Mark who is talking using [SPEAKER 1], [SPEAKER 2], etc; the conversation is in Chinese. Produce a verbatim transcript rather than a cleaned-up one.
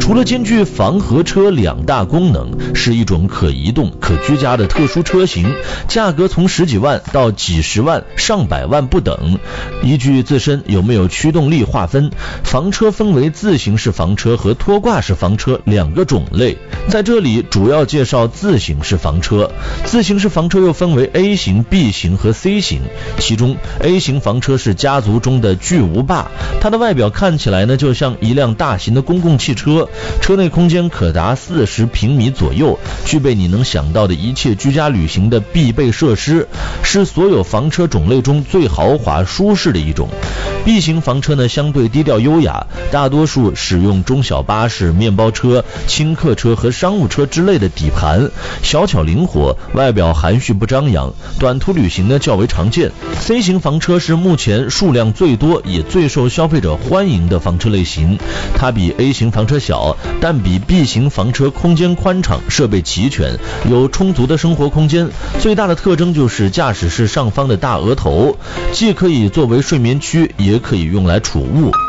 [SPEAKER 1] 除了兼具房和车两大功能，是一种可移动可居家的特殊车型，价格从十几万到几十万上百万不等。依据自身有没有驱动力划分，房车分为自行式房车和拖挂式房车两个种类。在这里主要介绍自行式房车。自行式房车又分为 A 型、B 型和 C 型，其中 A 型房车是家族中的巨无霸，它的外表看起来呢就像一辆大型的公共汽车，车内空间可达四十平米左右，具备你能想到的一切居家旅行的必备设施，是所有房车种类中最豪华舒适的一种。 B 型房车呢相对低调优雅，大多数使用中小巴士、面包车、轻客车和商务车之类的底盘，小巧灵活，外表含蓄不张扬，短途旅行呢较为常见。 C 型房车是目前数量最多也最受消费者欢迎的房车类型，它比 A 型房车小，但比 B 型房车空间宽敞，设备齐全，有充足的生活空间。最大的特征就是驾驶室上方的大额头，既可以作为睡眠区，也可以用来储物。